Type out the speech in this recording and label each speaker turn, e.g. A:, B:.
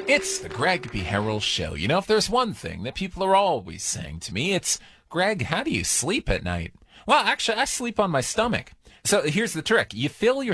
A: It's the Greg B. Harrell Show. You know, if there's one thing that people are always saying to me, it's, Greg, how do you sleep at night? Well, actually, I sleep on my stomach. So here's the trick. You fill your